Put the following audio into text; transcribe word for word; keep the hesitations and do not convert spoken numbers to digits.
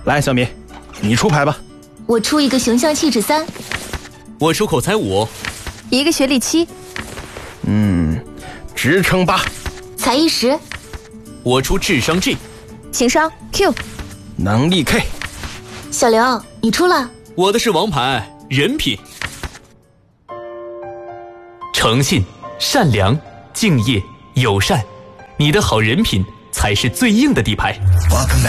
来，小米，你出牌吧。 我出一个形象气质三， 我出口才五， 一个学历七， 嗯，职称八， 才艺十， 我出智商 G， 情商 Q， 能力 K。 小刘，你出了。 我的是王牌人品，诚信、善良、敬业、友善，你的好人品才是最硬的底牌。